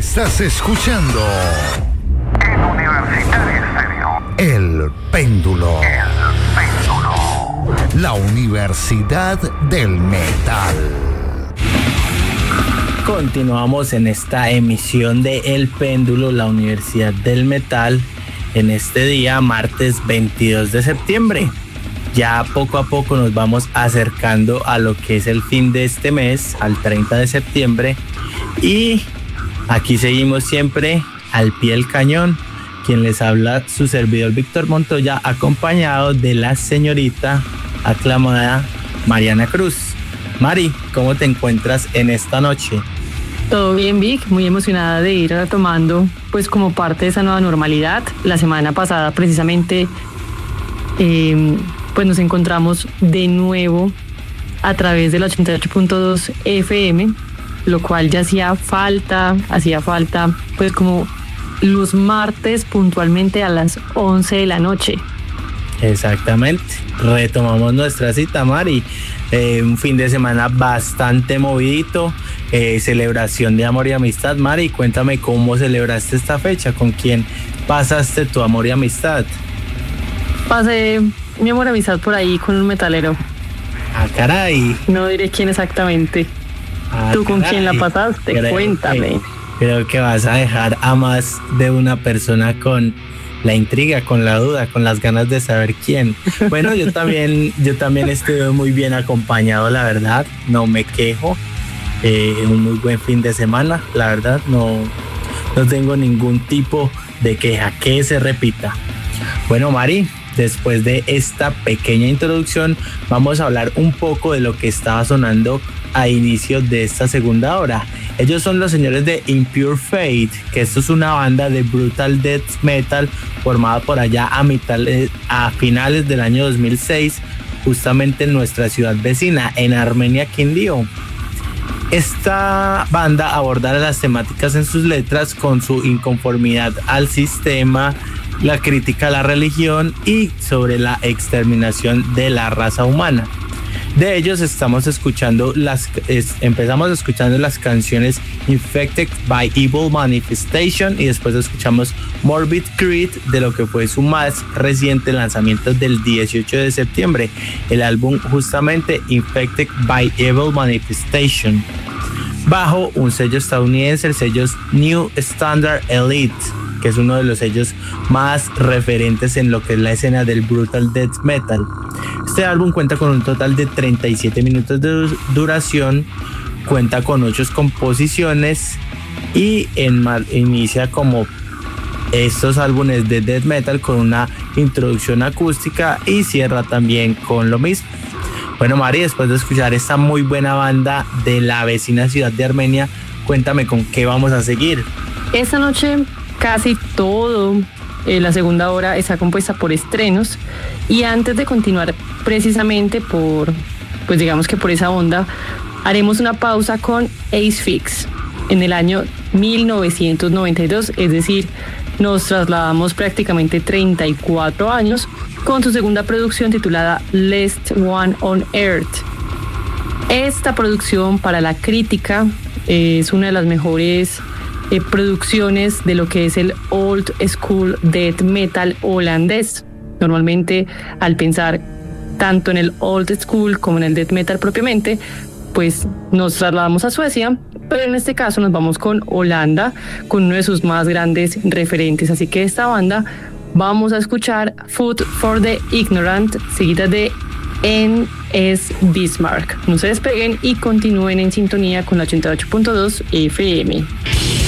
Estás escuchando En Universitario Estéreo. El Péndulo. El Péndulo. La Universidad del Metal. Continuamos en esta emisión de El Péndulo, la Universidad del Metal, en este día, martes 22 de septiembre. Ya poco a poco nos vamos acercando a lo que es el fin de este mes, al 30 de septiembre. Y aquí seguimos siempre al pie del cañón. Quien les habla, su servidor Víctor Montoya, acompañado de la señorita aclamada Mariana Cruz. Mari, ¿cómo te encuentras en esta noche? Todo bien, Vic, muy emocionada de ir retomando pues como parte de esa nueva normalidad. La semana pasada precisamente pues nos encontramos de nuevo a través del 88.2 FM, lo cual ya hacía falta pues como los martes puntualmente a las 11 de la noche. Exactamente, retomamos nuestra cita, Mari. Un fin de semana bastante movidito, celebración de amor y amistad. Mari, cuéntame cómo celebraste esta fecha, con quién pasaste tu amor y amistad. Pasé mi amor y amistad por ahí con un metalero. Ah, caray. No diré quién exactamente. ¿Tú con quién la pasaste? Cuéntame. Creo que vas a dejar a más de una persona con la intriga, con la duda, con las ganas de saber quién. Bueno, yo también estuve muy bien acompañado, la verdad, no me quejo. Un muy buen fin de semana, la verdad, no tengo ningún tipo de queja, que se repita. Bueno, Mari, después de esta pequeña introducción, vamos a hablar un poco de lo que estaba sonando a inicio de esta segunda hora. Ellos son los señores de Impure Fate, que esto es una banda de brutal death metal formada por allá a finales del año 2006, justamente en nuestra ciudad vecina, en Armenia, Quindío. Esta banda aborda las temáticas en sus letras con su inconformidad al sistema, la crítica a la religión y sobre la exterminación de la raza humana. De ellos empezamos escuchando las canciones Infected by Evil Manifestation y después escuchamos Morbid Creed, de lo que fue su más reciente lanzamiento del 18 de septiembre, el álbum justamente Infected by Evil Manifestation, bajo un sello estadounidense, el sello New Standard Elite, que es uno de los sellos más referentes en lo que es la escena del brutal death metal. Este álbum cuenta con un total de 37 minutos de duración, cuenta con 8 composiciones y inicia como estos álbumes de death metal con una introducción acústica y cierra también con lo mismo. Bueno, Mari, después de escuchar esta muy buena banda de la vecina ciudad de Armenia, cuéntame con qué vamos a seguir. Esta noche casi todo la segunda hora está compuesta por estrenos, y antes de continuar precisamente por esa onda, haremos una pausa con Asphyx en el año 1992, es decir, nos trasladamos prácticamente 34 años con su segunda producción titulada Last One on Earth. Esta producción, para la crítica, es una de las mejores producciones de lo que es el old school death metal holandés. Normalmente, al pensar tanto en el old school como en el death metal propiamente, pues nos trasladamos a Suecia, pero en este caso nos vamos con Holanda, con uno de sus más grandes referentes. Así que esta banda vamos a escuchar Food for the Ignorant, seguida de N.S. Bismarck. No se despeguen y continúen en sintonía con la 88.2 FM.